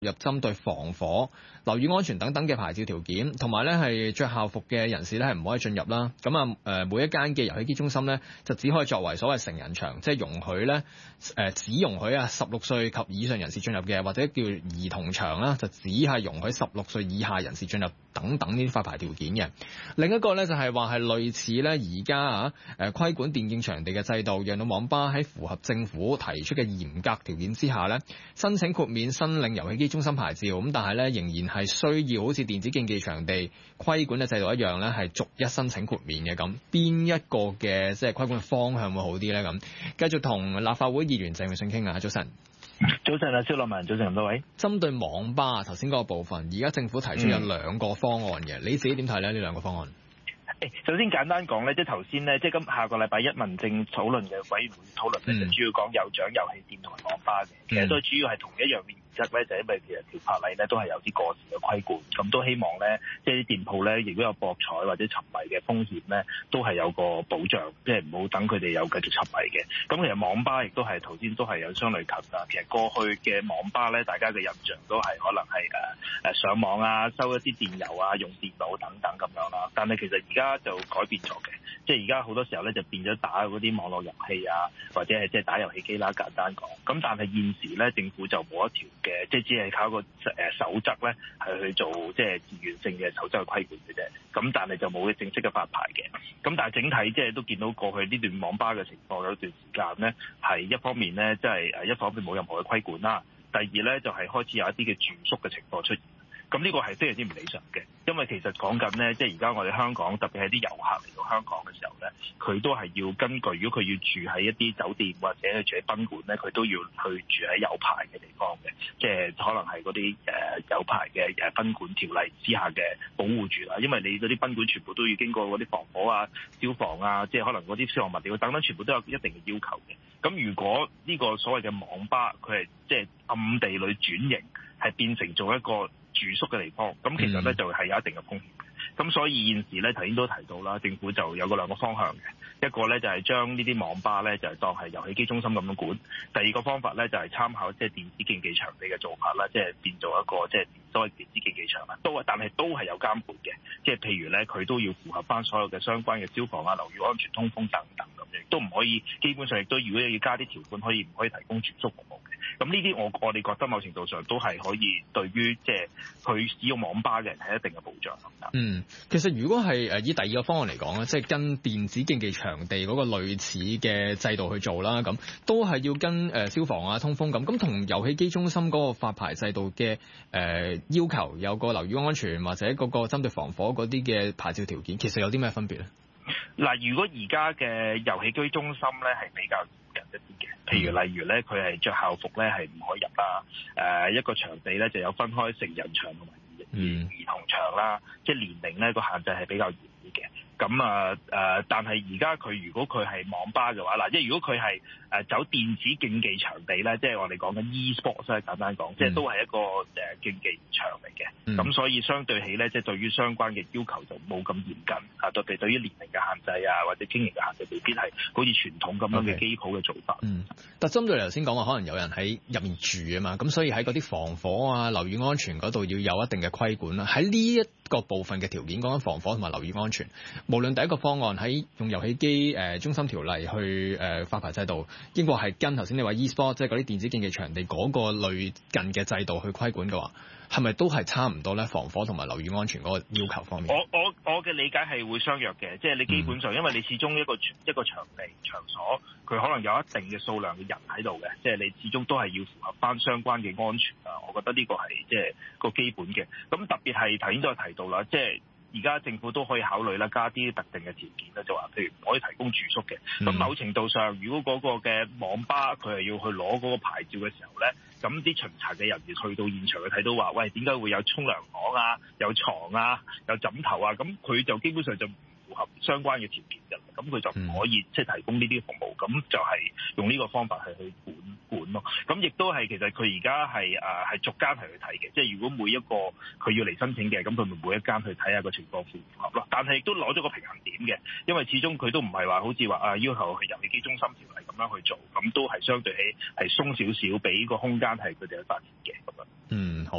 入針對防火、樓宇安全等等嘅牌照條件，同埋咧係着校服嘅人士咧係唔可以進入啦。咁啊每一間嘅遊戲機中心咧就只可以作為所謂成人場，即係容許咧只容許16歲及以上人士進入嘅，或者叫兒童場啦，就只係容許16歲以下人士進入等等呢啲發牌條件嘅。另一個咧就係話係類似咧而家規管電競場地嘅制度，讓到網吧喺符合政府提出嘅嚴格條件之下咧，申請豁免申領遊戲機中心牌照。咁但係咧仍然係需要好似電子競技場地規管嘅制度一樣咧，係逐一申請豁免嘅。咁邊一個嘅即係規管嘅方向會好啲咧？咁繼續同立法會議員鄭泳舜傾下。早晨。 早晨啊，蕭樂文，早晨咁多位。 針對網吧頭先嗰個部分，而家政府提出有兩個方案嘅，你自己點睇咧？呢兩個方案？ 首先簡單講咧，即係頭先咧，即係今下個禮拜一民政討論嘅委員會討論咧，就主要講有獎遊戲店同埋網吧嘅，其實都主要係同一樣嘅原則咧，就因為其實條法例咧都係有啲過時嘅規管，咁都希望咧，即係啲店鋪咧，如果有博彩或者沉迷嘅風險咧，都係有個保障，即係唔好等佢哋有繼續沉迷嘅。咁其實網吧亦都係頭先都係有相類近啦。其實過去嘅網吧咧，大家嘅印象都係可能係上網啊，收一啲電郵啊，用電腦等等咁樣啦。但係其實而家就改變咗嘅，即係而家好多時候咧就變咗打嗰啲網絡遊戲啊，或者係即係打遊戲機啦，簡單講。咁但係現時咧，政府就冇一條嘅，即係只係靠一個守則咧，係去做即係自願性嘅守則去規管嘅啫。咁但係就冇正式嘅發牌嘅。咁但係整體即係都見到過去呢段網吧嘅情況有一段時間咧，係一方面咧，即係一方面冇任何嘅規管啦。第二咧就係開始有一啲嘅住宿嘅情況出現。咁呢個係非常之唔理想嘅，因為其實講緊咧，即係而家我哋香港特別係啲遊客嚟到香港嘅時候咧，佢都係要根據，如果佢要住喺一啲酒店或者住喺賓館咧，佢都要去住喺有牌嘅地方嘅，即係可能係嗰啲有牌嘅賓館條例之下嘅保護住啦。因為你嗰啲賓館全部都要經過嗰啲防火啊、消防啊，即係可能嗰啲消防物料等等，全部都有一定嘅要求嘅。咁如果呢個所謂嘅網吧佢係即係暗地裏轉型，係變成做一個住宿嘅地方，咁其實咧就係有一定嘅風險。咁所以現時咧頭先都提到啦，政府就有兩個方向嘅，一個咧就係將呢啲網吧咧就係當係遊戲機中心咁樣管，第二個方法咧就係參考即係電子競技場地嘅做法啦，即係變做一個即係所謂電子競技場啦，但係都係有監管嘅，即係譬如咧佢都要符合翻所有嘅相關嘅消防啊、樓宇安全、通風等等咁樣，都唔可以基本上亦都如果要加啲條款，唔可以提供住宿服務嘅。咁呢啲我哋覺得某程度上都係可以對於即係佢使用網吧嘅人係一定嘅保障。 其實如果係以第二個方案嚟講咧，即係跟電子競技場地嗰個類似嘅制度去做啦，咁都係要跟消防啊、通風咁同遊戲機中心嗰個發牌制度嘅要求有個樓宇安全或者嗰個針對防火嗰啲嘅牌照條件，其實有啲咩分別咧？ 嗱，如果而家嘅遊戲機中心咧係比較嚴謹一啲嘅，譬如例如咧佢係着校服咧係唔可以入啦，一個場地咧就有分開成人場同埋兒童場啦，即係年齡咧個限制係比較嚴啲嘅。咁但係而家佢如果佢係網吧嘅話，嗱，即係如果佢係走電子競技場地咧，即係我哋講緊 e-sports 咧，簡單講，即係都係一個競技場嚟嘅。咁所以相對起咧，即係對於相關嘅要求就冇咁嚴謹啊，特別對於年齡嘅限制啊，或者經營嘅限制，未必係好似傳統咁樣嘅基礎嘅做法。 但針對你頭先講話，可能有人喺入面住啊嘛，咁所以喺嗰啲防火啊、樓宇安全嗰度要有一定嘅規管啦。喺呢一個部分嘅條件，講緊防火同埋樓宇安全，無論第一個方案喺用遊戲機中心條例去發牌制度，抑或係跟頭先你話 e-sport 即係嗰啲電子競技場地嗰個類近嘅制度去規管嘅話，係咪都係差唔多咧？防火同埋樓宇安全嗰個要求方面， 我嘅理解係會相若嘅，即係你基本上因為你始終一個場地場所，佢可能有一定嘅數量嘅人喺度嘅，即係你始終都係要符合翻相關嘅安全啊。我覺得呢個係即係個基本嘅。咁特別係頭先都有提到啦，即係而家政府都可以考慮啦，加啲特定嘅條件啦，就話譬如唔可以提供住宿嘅。咁某程度上，如果嗰個嘅網吧佢係要去攞嗰個牌照嘅時候咧，咁啲巡查嘅人員去到現場，佢睇到話，喂，點解會有沖涼房啊、有床啊、有枕頭啊？咁佢就基本上就唔符合相關嘅條件嘅，咁佢就唔可以即係提供呢啲服務。咁就係用呢個方法係去管咯。咁亦都係其實佢而家係逐間係去睇嘅，即係如果每一個佢要嚟申請嘅，咁佢咪每一間去睇下個情況符唔符合咯。但係亦都攞咗個平衡點嘅，因為始終佢都唔係話好似話要求去遊戲機中心條例咁樣去做，咁都係相對起係鬆少少，俾個空間係佢哋去發展嘅咁樣。